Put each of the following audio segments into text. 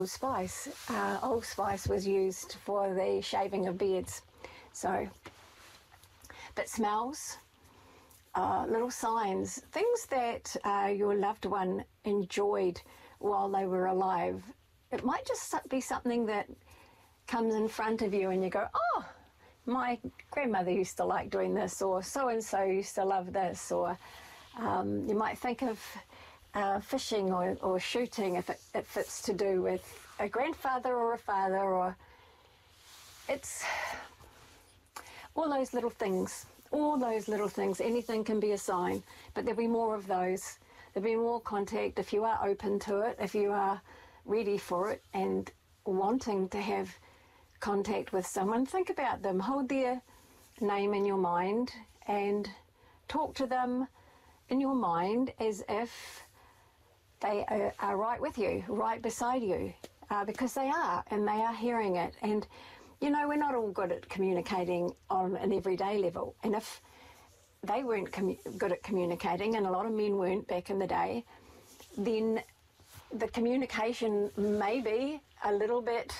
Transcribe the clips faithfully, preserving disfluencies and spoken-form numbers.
Spice. Uh, Old Spice was used for the shaving of beards. So, but smells, uh, little signs, things that uh, your loved one enjoyed while they were alive. It might just be something that comes in front of you and you go, oh, my grandmother used to like doing this, or so-and-so used to love this, or um, you might think of Uh, fishing or, or shooting if, it, if it's to do with a grandfather or a father, or it's all those little things, all those little things. Anything can be a sign, but there'll be more of those. There'll be more contact if you are open to it, if you are ready for it and wanting to have contact with someone. Think about them, hold their name in your mind and talk to them in your mind as if they are, are right with you, right beside you, uh, because they are, and they are hearing it. And, you know, we're not all good at communicating on an everyday level. And if they weren't commu- good at communicating, and a lot of men weren't back in the day, then the communication may be a little bit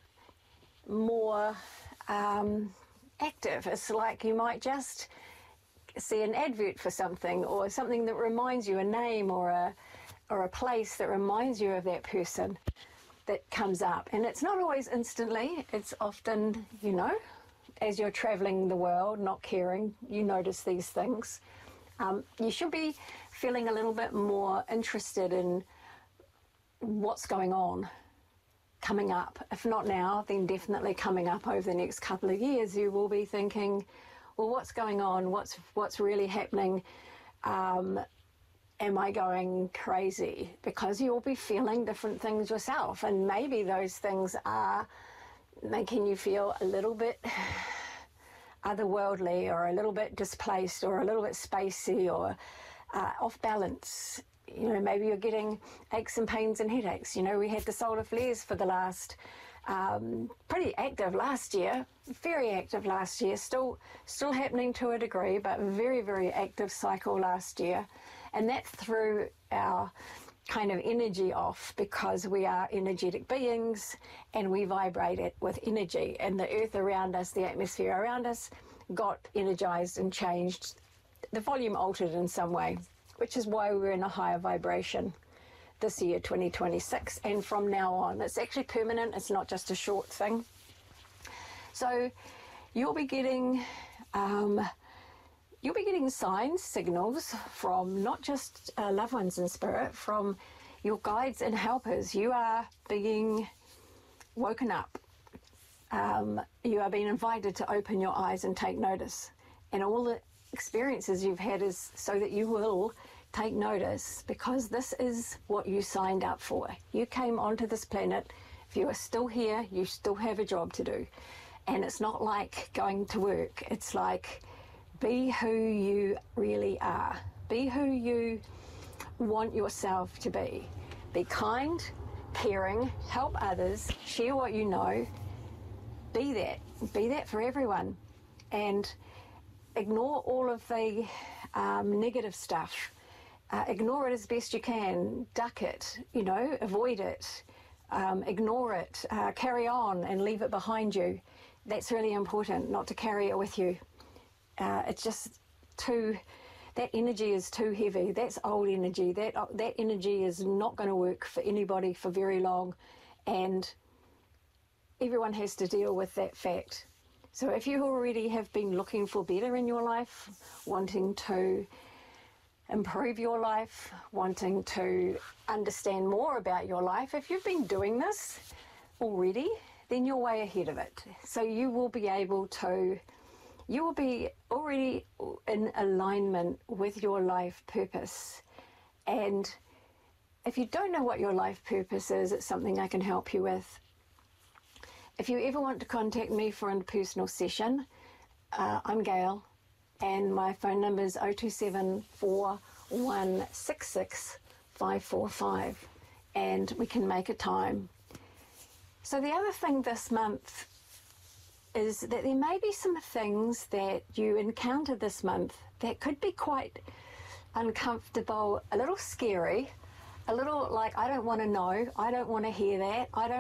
more um, active. It's like you might just see an advert for something, or something that reminds you, a name or a or a place that reminds you of that person that comes up. And it's not always instantly, it's often, you know, as you're traveling the world, not caring, you notice these things. Um, you should be feeling a little bit more interested in what's going on coming up. If not now, then definitely coming up over the next couple of years, you will be thinking, well, what's going on? What's, what's really happening? Um, Am I going crazy? Because you'll be feeling different things yourself, and maybe those things are making you feel a little bit otherworldly, or a little bit displaced, or a little bit spacey, or uh, off balance. You know, maybe you're getting aches and pains and headaches. You know, we had the solar flares for the last, um, pretty active last year, very active last year, still, still happening to a degree, but very, very active cycle last year. And that threw our kind of energy off, because we are energetic beings and we vibrate it with energy. And the earth around us, the atmosphere around us, got energized and changed. The volume altered in some way, which is why we're in a higher vibration this year, twenty twenty-six. And from now on, it's actually permanent. It's not just a short thing. So you'll be getting... Um, You'll be getting signs, signals from not just uh, loved ones in spirit, from your guides and helpers. You are being woken up. Um, you are being invited to open your eyes and take notice. And all the experiences you've had is so that you will take notice, because this is what you signed up for. You came onto this planet. If you are still here, you still have a job to do. And it's not like going to work. It's like, be who you really are. Be who you want yourself to be. Be kind, caring, help others, share what you know. Be that. Be that for everyone. And ignore all of the um, negative stuff. Uh, ignore it as best you can. Duck it, you know, avoid it. Um, ignore it. Uh, carry on and leave it behind you. That's really important, not to carry it with you. Uh, it's just too, that energy is too heavy. That's old energy. That uh, that energy is not going to work for anybody for very long, and everyone has to deal with that fact. So if you already have been looking for better in your life, wanting to improve your life, wanting to understand more about your life, if you've been doing this already, then you're way ahead of it. So you will be able to You will be already in alignment with your life purpose. And if you don't know what your life purpose is, it's something I can help you with. If you ever want to contact me for a personal session, uh, I'm Gail, and my phone number is oh two seven, four one six six, five four five, and we can make a time. So the other thing this month is that there may be some things that you encounter this month that could be quite uncomfortable, a little scary, a little like, I don't want to know, I don't want to hear that, I don't